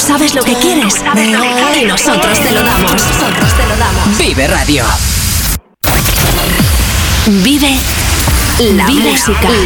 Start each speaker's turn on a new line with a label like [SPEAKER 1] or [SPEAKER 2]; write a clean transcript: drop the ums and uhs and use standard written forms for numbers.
[SPEAKER 1] sabes lo que quieres y nosotros te lo damos.
[SPEAKER 2] Vive Radio.
[SPEAKER 1] Vive la música.